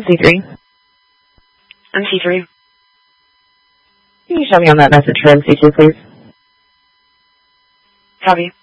C3. I'm C3. Can you show me on that message for MC2, please? Copy.